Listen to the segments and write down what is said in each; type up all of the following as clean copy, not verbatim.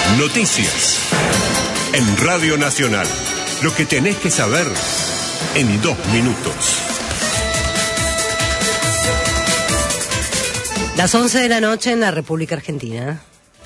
Noticias. En Radio Nacional. Lo que tenés que saber en 2 minutos. Las 11 de la noche en la República Argentina.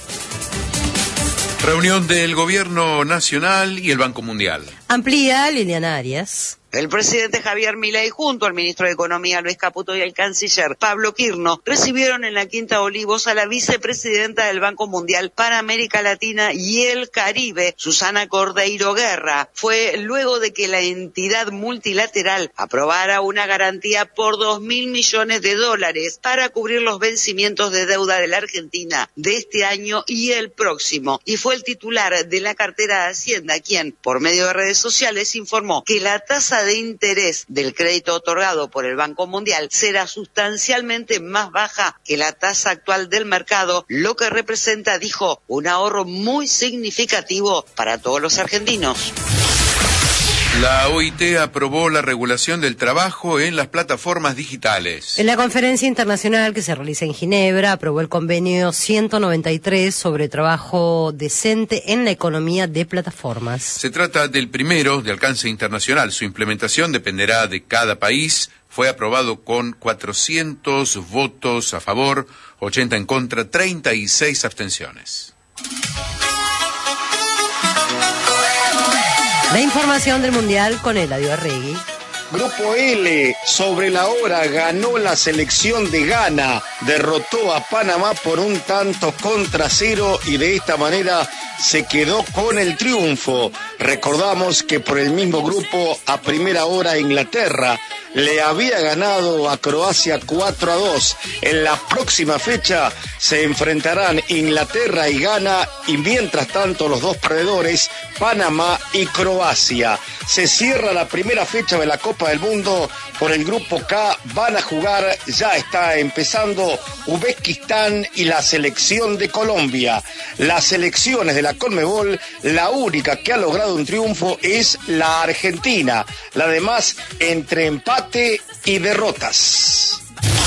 Reunión del Gobierno Nacional y el Banco Mundial. Amplía Liliana Arias. El presidente Javier Milei junto al ministro de Economía Luis Caputo y el canciller Pablo Quirno recibieron en la Quinta Olivos a la vicepresidenta del Banco Mundial para América Latina y el Caribe, Susana Cordeiro Guerra. Fue luego de que la entidad multilateral aprobara una garantía por $2.000 millones para cubrir los vencimientos de deuda de la Argentina de este año y el próximo. Y fue el titular de la cartera de Hacienda quien, por medio de redes sociales, informó que la tasa de interés del crédito otorgado por el Banco Mundial será sustancialmente más baja que la tasa actual del mercado, lo que representa, dijo, un ahorro muy significativo para todos los argentinos. La OIT aprobó la regulación del trabajo en las plataformas digitales. En la conferencia internacional que se realiza en Ginebra, aprobó el convenio 193 sobre trabajo decente en la economía de plataformas. Se trata del primero de alcance internacional. Su implementación dependerá de cada país. Fue aprobado con 400 votos a favor, 80 en contra, 36 abstenciones. La información del Mundial con Eladio Arregui. Grupo L, sobre la hora ganó la selección de Ghana, derrotó a Panamá por 1-0 y de esta manera se quedó con el triunfo. Recordamos que por el mismo grupo a primera hora Inglaterra le había ganado a Croacia 4-2. En la próxima fecha se enfrentarán Inglaterra y Ghana y mientras tanto los dos perdedores, Panamá y Croacia. Se cierra la primera fecha de la Copa del Mundo. Por el grupo K van a jugar, ya está empezando, Uzbekistán y la selección de Colombia. Las selecciones de la Conmebol, la única que ha logrado un triunfo es la Argentina. La demás entre empate y derrotas.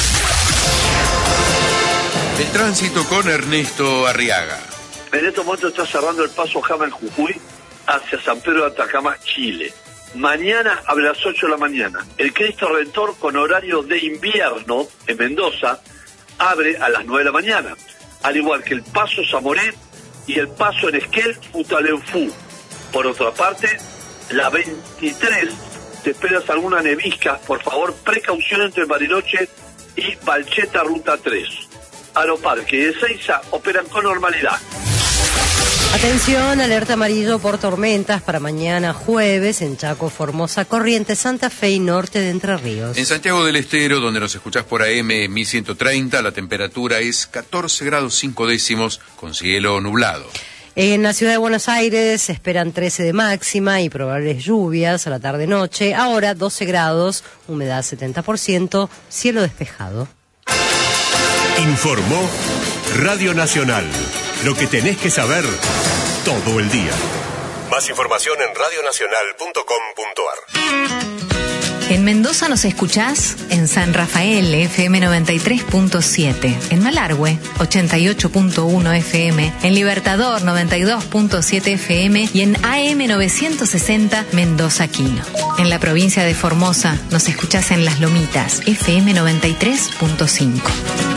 El tránsito con Ernesto Arriaga. En este momento está cerrando el paso Jama en Jujuy hacia San Pedro de Atacama, Chile. Mañana a las 8 de la mañana, el Cristo Redentor con horario de invierno en Mendoza abre a las 9 de la mañana, al igual que el paso Zamoré y el paso en Esquel Futaleufú. Por otra parte, la 23, te esperas alguna nevisca, por favor, precaución entre Bariloche y Balcheta Ruta 3. Aeroparque y Ezeiza operan con normalidad. Atención, alerta amarillo por tormentas para mañana jueves en Chaco, Formosa, Corrientes, Santa Fe y norte de Entre Ríos. En Santiago del Estero, donde nos escuchás por AM 1130, la temperatura es 14 grados 5 décimos con cielo nublado. En la ciudad de Buenos Aires se esperan 13 de máxima y probables lluvias a la tarde-noche. Ahora 12 grados, humedad 70%, cielo despejado. Informó Radio Nacional. Lo que tenés que saber todo el día. Más información en radionacional.com.ar. En Mendoza nos escuchás en San Rafael, FM 93.7, en Malargüe, 88.1 FM, en Libertador, 92.7 FM y en AM 960, Mendoza Quino. En la provincia de Formosa nos escuchás en Las Lomitas, FM 93.5.